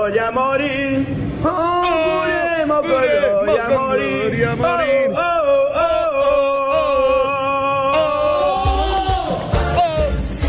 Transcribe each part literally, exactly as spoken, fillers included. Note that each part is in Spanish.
gloria a morir. Oh, juremos por gloria a morir. A morir. Oh, oh, oh,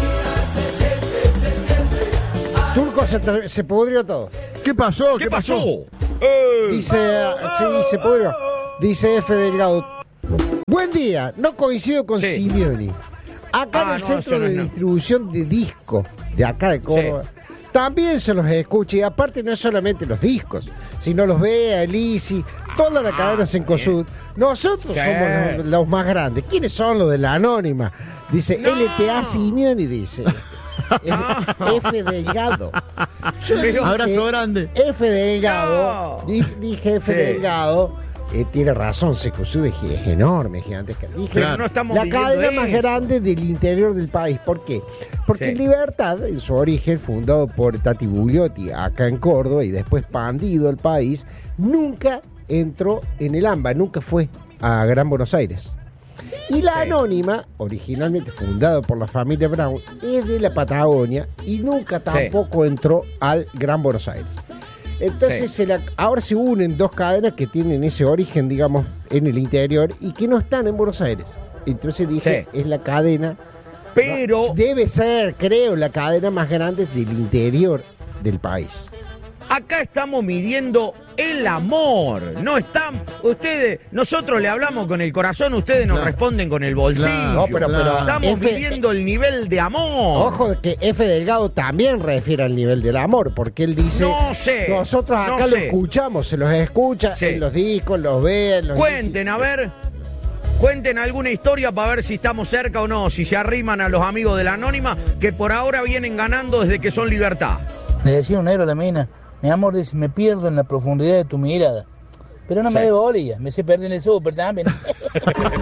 oh. Turco se, tra- se pudrió todo. ¿Qué pasó? ¿Qué pasó? Dice, sí, se pudrió. Dice F. Delgado. Buen día, no coincido con Sí. Simeoni. Acá Ah, en el no, centro eso no de es no. distribución de discos de acá de Córdoba, también se los escucha. Y aparte no es solamente los discos, sino los Bea, el Easy, toda la cadena Cencosud. Nosotros Sí. somos los, los más grandes. ¿Quiénes son los de la Anónima? Dice No. L T A Simeoni, dice. F. Delgado. Yo dije, Abrazo grande. F. Delgado, No. di- dije F. Sí. Delgado, eh, tiene razón, Secosud es, es enorme, gigantesca. Dije, Pero no estamos la viviendo cadena más eso. grande del interior del país. ¿Por qué? Porque Sí. Libertad, en su origen, fundado por Tati Bugliotti acá en Córdoba y después expandido el país, nunca entró en el AMBA, nunca fue a Gran Buenos Aires. Y la Sí. Anónima, originalmente fundada por la familia Brown, es de la Patagonia y nunca tampoco entró al Gran Buenos Aires. Entonces Sí. se la- ahora se unen dos cadenas que tienen ese origen, digamos, en el interior y que no están en Buenos Aires. Entonces dije, Sí. es la cadena, Pero debe ser, creo, la cadena más grande del interior del país. acá estamos midiendo el amor. No están, ustedes, nosotros le hablamos con el corazón, ustedes nos Claro. responden con el bolsillo. Claro, No, pero- pero- estamos F- midiendo el nivel de amor. Ojo que F. Delgado también refiere al nivel del amor, porque él dice, No sé, nosotros acá no lo sé. escuchamos, se los escucha Sí. en los discos, los ve, en los Cuenten, a ver. Cuenten alguna historia para ver si estamos cerca o no, si se arriman a los amigos de la Anónima, que por ahora vienen ganando desde que son Libertad. Le decía un negro a la mina, mi amor, dice, me pierdo en la profundidad de tu mirada. Pero no me Sí. dé bolilla, me sé perder en el súper también.